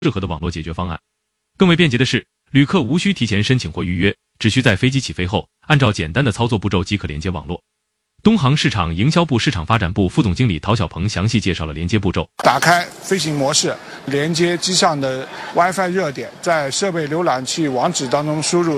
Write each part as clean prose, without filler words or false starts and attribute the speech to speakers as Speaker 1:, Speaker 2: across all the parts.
Speaker 1: 适合的网络解决方案。更为便捷的是，旅客无需提前申请或预约，只需在飞机起飞后，按照简单的操作步骤即可连接网络。东航市场营销部市场发展部副总经理陶小鹏详细介绍了连接步骤。
Speaker 2: 打开飞行模式，连接机上的 WiFi 热点，在设备浏览器网址当中输入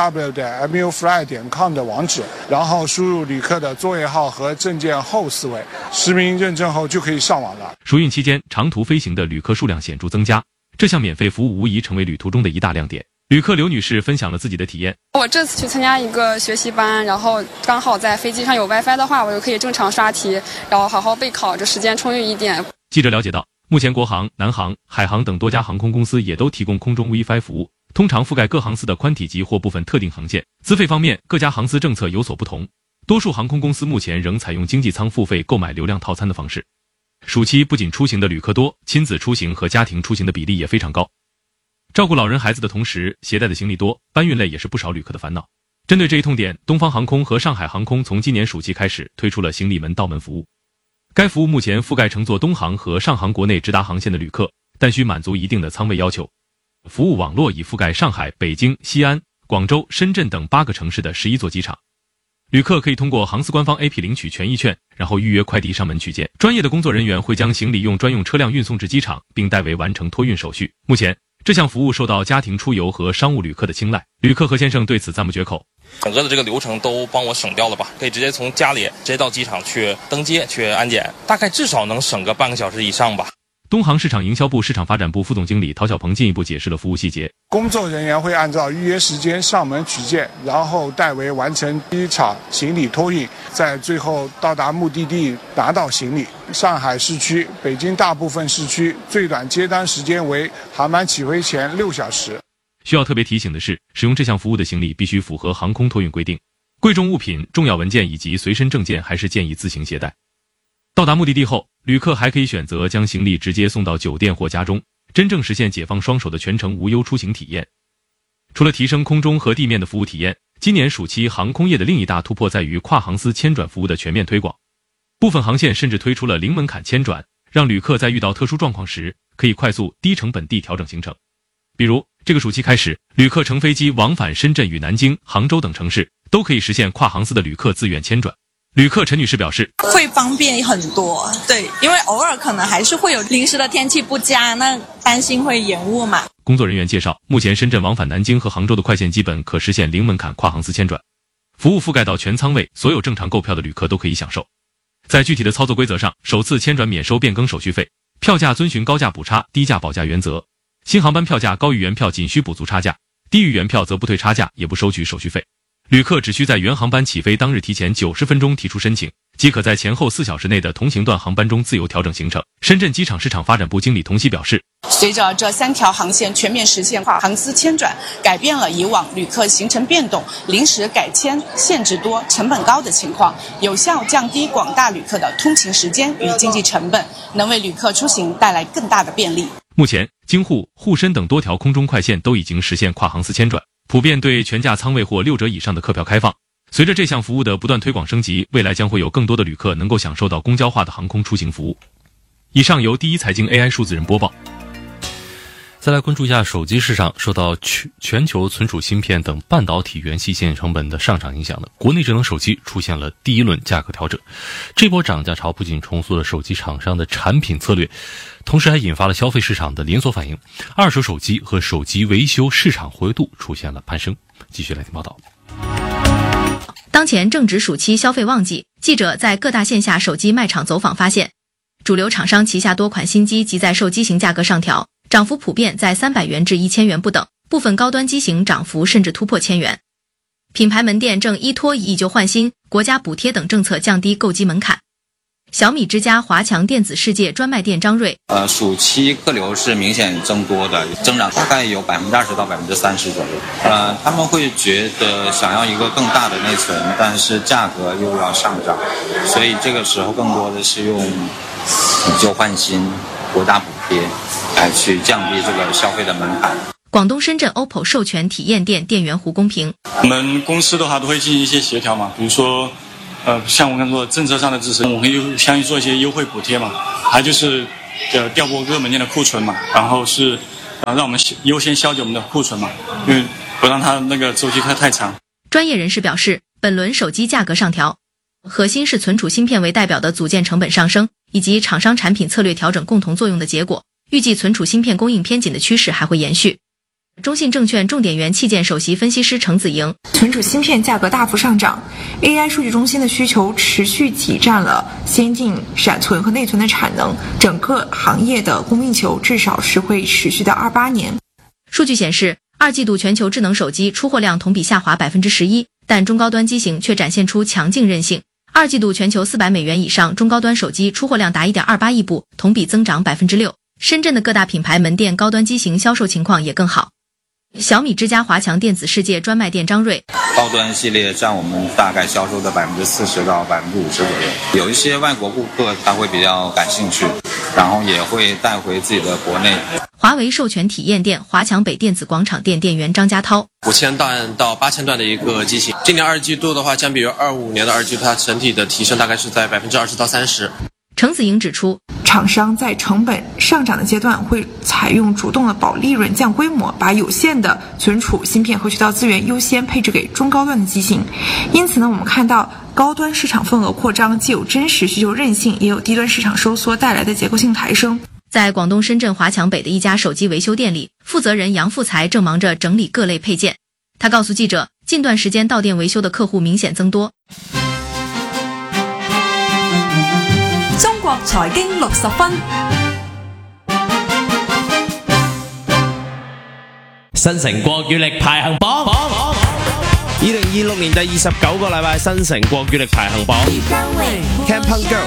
Speaker 2: 3w.mufly.com 的网址，然后输入旅客的座位号和证件后4位，实名认证后就可以上网了。
Speaker 1: 暑运期间，长途飞行的旅客数量显著增加，这项免费服务无疑成为旅途中的一大亮点。旅客刘女士分享了自己的体验。
Speaker 3: 我这次去参加一个学习班，然后刚好在飞机上有 WiFi 的话，我就可以正常刷题，然后好好备考，这时间充裕一点。
Speaker 1: 记者了解到，目前国航、南航、海航等多家航空公司也都提供空中 WiFi 服务，通常覆盖各航司的宽体积或部分特定航线。资费方面，各家航司政策有所不同，多数航空公司目前仍采用经济舱付费购买流量套餐的方式。暑期不仅出行的旅客多，亲子出行和家庭出行的比例也非常高。照顾老人孩子的同时，携带的行李多，搬运累也是不少旅客的烦恼。针对这一痛点，东方航空和上海航空从今年暑期开始推出了行李门到门服务。该服务目前覆盖乘坐东航和上航国内直达航线的旅客，但需满足一定的舱位要求。服务网络已覆盖上海、北京、西安、广州、深圳等8个城市的11座机场。旅客可以通过航司官方 AP 领取权益券，然后预约快递上门取件。专业的工作人员会将行李用专用车辆运送至机场，并代为完成托运手续。目前这项服务受到家庭出游和商务旅客的青睐，旅客何先生对此赞不绝口。
Speaker 4: 整个的这个流程都帮我省掉了吧，可以直接从家里直接到机场去登机去安检，大概至少能省个半个小时以上吧。
Speaker 1: 东航市场营销部市场发展部副总经理陶小鹏进一步解释了服务细节。
Speaker 2: 工作人员会按照预约时间上门取件，然后代为完成机场行李托运，在最后到达目的地拿到行李。上海市区、北京大部分市区最短接单时间为航班起飞前6小时。
Speaker 1: 需要特别提醒的是，使用这项服务的行李必须符合航空托运规定，贵重物品、重要文件以及随身证件还是建议自行携带。到达目的地后，旅客还可以选择将行李直接送到酒店或家中，真正实现解放双手的全程无忧出行体验。除了提升空中和地面的服务体验，今年暑期航空业的另一大突破在于跨航司迁转服务的全面推广。部分航线甚至推出了零门槛迁转，让旅客在遇到特殊状况时可以快速低成本地调整行程。比如这个暑期开始，旅客乘飞机往返深圳与南京、杭州等城市都可以实现跨航司的旅客自愿迁转。旅客陈女士表示，
Speaker 5: 会方便很多，对，因为偶尔可能还是会有临时的天气不佳，那担心会延误嘛。
Speaker 1: 工作人员介绍，目前深圳往返南京和杭州的快线基本可实现零门槛跨航司迁转，服务覆盖到全舱位，所有正常购票的旅客都可以享受。在具体的操作规则上，首次迁转免收变更手续费，票价遵循高价补差、低价保价原则，新航班票价高于原票仅需补足差价，低于原票则不退差价，也不收取手续费。旅客只需在原航班起飞当日提前90分钟提出申请，即可在前后4小时内的同行段航班中自由调整行程。深圳机场市场发展部经理童希表示，
Speaker 6: 随着这3条航线全面实现跨航司迁转，改变了以往旅客行程变动、临时改签、限制多、成本高的情况，有效降低广大旅客的通勤时间与经济成本，能为旅客出行带来更大的便利。
Speaker 1: 目前，京沪、沪深等多条空中快线都已经实现跨航司迁转，普遍对全价舱位或6折以上的客票开放。随着这项服务的不断推广升级，未来将会有更多的旅客能够享受到公交化的航空出行服务。以上由第一财经 AI 数字人播报。
Speaker 7: 再来关注一下手机市场，受到全球存储芯片等半导体元器件成本的上涨影响的，国内智能手机出现了第一轮价格调整。这波涨价潮不仅重塑了手机厂商的产品策略，同时还引发了消费市场的连锁反应，二手手机和手机维修市场活跃度出现了攀升。继续来听报道。
Speaker 8: 当前正值暑期消费旺季，记者在各大线下手机卖场走访发现，主流厂商旗下多款新机即在受机型价格上调，涨幅普遍在300元至1000元不等，部分高端机型涨幅甚至突破1000元。品牌门店正依托以旧换新、国家补贴等政策降低购机门槛。小米之家华强电子世界专卖店张瑞，
Speaker 9: 暑期客流是明显增多的，增长大概有20%到30%左右。他们会觉得想要一个更大的内存，但是价格又要上涨，所以这个时候更多的是用以旧换新、国家补贴来去降低这个消费的门槛。
Speaker 8: 广东深圳 OPPO 授权体验店店员胡公平，我
Speaker 10: 们公司的话都会进行一些协调嘛，比如说像我刚才说政策上的支持，我们会相应做一些优惠补贴嘛，还就是调拨各门店的库存嘛，然后是让我们优先消解我们的库存嘛，因为不让它那个周期太长。
Speaker 8: 专业人士表示，本轮手机价格上调，核心是存储芯片为代表的组件成本上升，以及厂商产品策略调整共同作用的结果。预计存储芯片供应偏紧的趋势还会延续。中信证券重点元器件首席分析师程子莹，
Speaker 11: 存储芯片价格大幅上涨 ，AI 数据中心的需求持续挤占了先进闪存和内存的产能，整个行业的供应球至少是会持续到28年。
Speaker 8: 数据显示，二季度全球智能手机出货量同比下滑 11%， 但中高端机型却展现出强劲韧性。二季度全球$400以上中高端手机出货量达 1.28 亿部，同比增长 6%。深圳的各大品牌门店高端机型销售情况也更好。小米之家华强电子世界专卖店张瑞，
Speaker 9: 高端系列占我们大概销售的40%到50%左右，有一些外国顾客他会比较感兴趣，然后也会带回自己的国内。
Speaker 8: 华为授权体验店华强北电子广场店店员张家涛
Speaker 12: ，5000段到8000段的一个机型，今年二季度的话，相比于25年的二季度，它整体的提升大概是在20%到30%。
Speaker 8: 程子莹指出，
Speaker 11: 厂商在成本上涨的阶段会采用主动的保利润降规模，把有限的存储芯片和渠道资源优先配置给中高端的机型。因此呢，我们看到高端市场份额扩张，既有真实需求韧性，也有低端市场收缩带来的结构性抬升。
Speaker 8: 在广东深圳华强北的一家手机维修店里，负责人杨富才正忙着整理各类配件。他告诉记者，近段时间到店维修的客户明显增多。
Speaker 13: 中國財經60分，
Speaker 14: 新城國語力排行榜，2026年第29個禮拜新城國語力排行榜 ，Camp Punk Girl。